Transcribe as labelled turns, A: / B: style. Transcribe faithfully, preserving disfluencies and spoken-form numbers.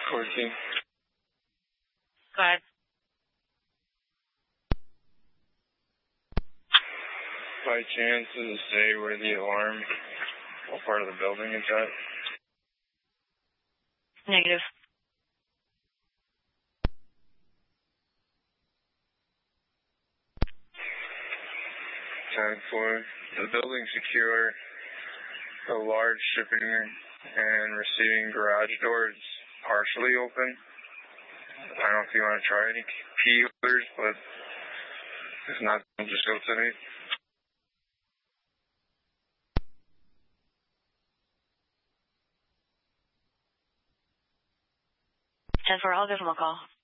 A: fourteen.
B: Go ahead.
A: By chance, does it say where the alarm, what part of the building it's at?
B: Negative.
A: ten four. The building secure. The large shipping and receiving garage door is partially open. I don't know if you want to try any key holders, but if not, just go to me.
B: ten four, I'll give him a call.